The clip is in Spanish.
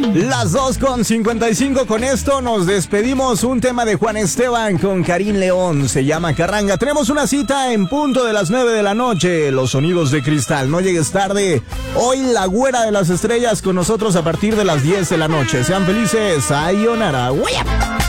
Las 2:55, con esto nos despedimos. Un tema de Juan Esteban con Karim León, se llama Carranga. Tenemos una cita en punto de las 9 de la noche, Los Sonidos de Cristal. No llegues tarde. Hoy la güera de las estrellas con nosotros a partir de las 10 de la noche. Sean felices. Sayonara. ¡Guaya!